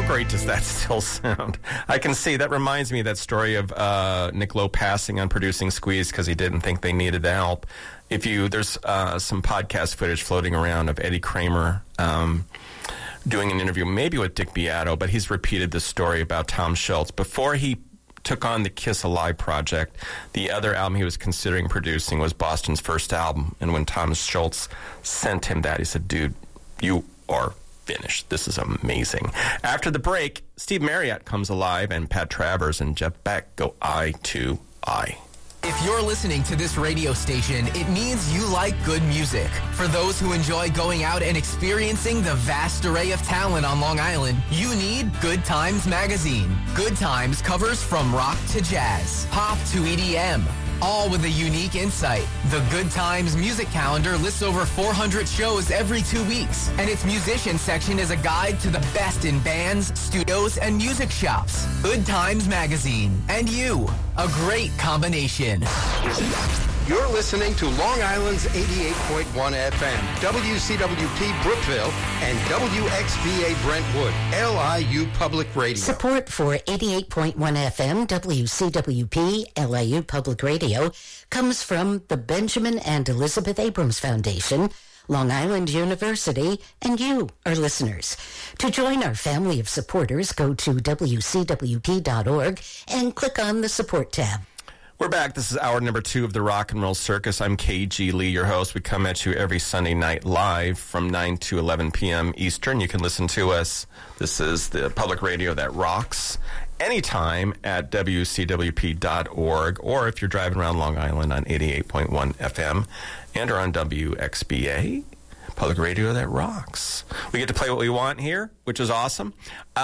How great does that still sound? I can see. That reminds me of that story of Nick Lowe passing on producing Squeeze because he didn't think they needed the help. There's some podcast footage floating around of Eddie Kramer doing an interview, maybe with Dick Beato, but he's repeated this story about Tom Schultz. Before he took on the Kiss Alive project, the other album he was considering producing was Boston's first album. And when Tom Schultz sent him that, he said, dude, you are finished. This is amazing. After the break, Steve Marriott comes alive, and Pat Travers and Jeff Beck go eye to eye. If you're listening to this radio station, it means you like good music. For those who enjoy going out and experiencing the vast array of talent on Long Island, you need Good Times Magazine. Good Times covers from rock to jazz, pop to EDM, all with a unique insight. The Good Times music calendar lists over 400 shows every 2 weeks, and its musician section is a guide to the best in bands, studios, and music shops. Good Times Magazine. And you. A great combination. You're listening to Long Island's 88.1 FM, WCWP Brookville, and WXVA Brentwood, LIU Public Radio. Support for 88.1 FM, WCWP, LIU Public Radio comes from the Benjamin and Elizabeth Abrams Foundation, Long Island University, and you, our listeners. To join our family of supporters, go to WCWP.org and click on the Support tab. We're back. This is hour number 2 of the Rock and Roll Circus. I'm KG Lee, your host. We come at you every Sunday night live from 9 to 11 p.m. Eastern. You can listen to us. This is the public radio that rocks anytime at WCWP.org, or if you're driving around Long Island on 88.1 FM and or on WXBA, public radio that rocks. We get to play what we want here, which is awesome.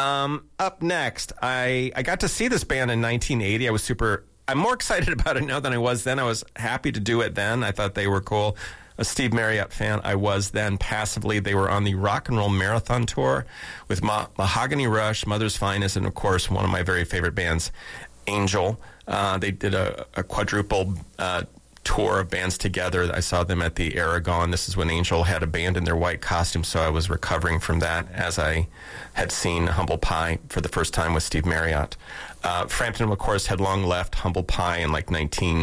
Up next, I got to see this band in 1980. I'm more excited about it now than I was then. I was happy to do it then. I thought they were cool. A Steve Marriott fan I was then passively. They were on the Rock and Roll Marathon Tour with Mahogany Rush, Mother's Finest, and, of course, one of my very favorite bands, Angel. They did a quadruple tour of bands together. I saw them at the Aragon. This is when Angel had abandoned their white costume, so I was recovering from that as I had seen Humble Pie for the first time with Steve Marriott. Frampton, of course, had long left Humble Pie in like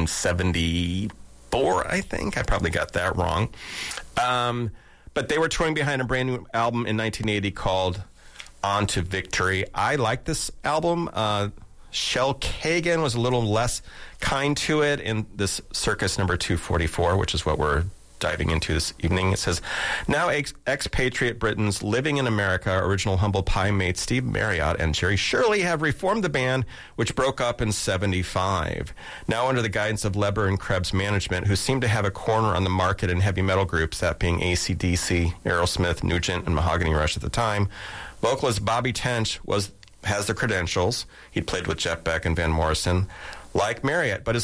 1974, I think. I probably got that wrong. But they were touring behind a brand new album in 1980 called On to Victory. I like this album. Shel Kagan was a little less kind to it in this Circus number 244, which is what we're diving into this evening. It says, now expatriate Britons living in America, original Humble Pie mates Steve Marriott and Jerry Shirley have reformed the band, which broke up in 1975. Now under the guidance of Leber and Krebs management, who seem to have a corner on the market in heavy metal groups, that being AC/DC, Aerosmith, Nugent, and Mahogany Rush at the time. Vocalist Bobby Tench has the credentials. He'd played with Jeff Beck and Van Morrison, like Marriott, but his